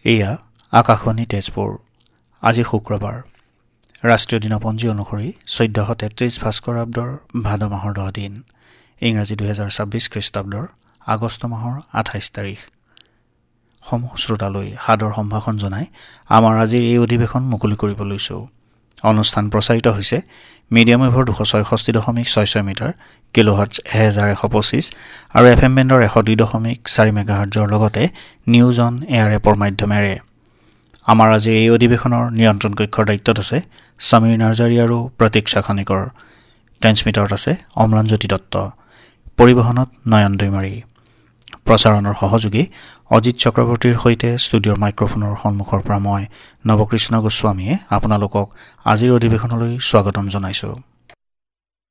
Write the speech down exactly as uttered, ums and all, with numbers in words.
এয়া আকাশবাণী তেজপুৰ। আজি শুক্ৰবাৰ। ৰাষ্ট্ৰীয় দিনপঞ্জী অনুসৰি চৈধ্যশ তেত্ৰিছ ভাস্কৰাব্দৰ ভাদ মাহৰ দহ দিন, ইংৰাজী দুহেজাৰ ছাব্বিছ খ্ৰীষ্টাব্দৰ আগষ্ট মাহৰ আঠাইছ তাৰিখ। সমূহ শ্ৰোতালৈ সাদৰ সম্ভাষণ জনাই আমাৰ আজিৰ এই অধিৱেশন মুকলি কৰিব লৈছোঁ। অনুষ্ঠান প্ৰচাৰিত হৈছে মিডিয়াম ৱেভৰ দুশ ছয়ষষ্ঠি দশমিক ছয় ছয় মিটাৰ, কিলোহাৰ্টছ এহেজাৰ এশ পঁচিছ আৰু এফ এম বেণ্ডৰ এশ দুই দশমিক চাৰি মেগাহাৰ্টজৰ লগতে নিউজ অন এয়াৰ এপৰ মাধ্যমেৰে। আমাৰ আজিৰ এই অধিৱেশনৰ নিয়ন্ত্ৰণ কক্ষৰ দায়িত্বত আছে সমীৰ নাৰ্জাৰী আৰু প্ৰতীক্ষা খনিকৰ। ট্ৰেন্সমিটাৰত আছে অম্লানজ্যোতি দত্ত। পৰিবহণত নয়ন দৈমাৰী। প্ৰচাৰণৰ সহযোগী অজিত চক্ৰৱৰ্তীৰ সৈতে ষ্টুডিঅ'ৰ মাইক্ৰফোনৰ সন্মুখৰ পৰা মই নৱকৃষ্ণ গোস্বামীয়ে আপোনালোকক আজিৰ অধিৱেশনলৈ স্বাগতম জনাইছোঁ।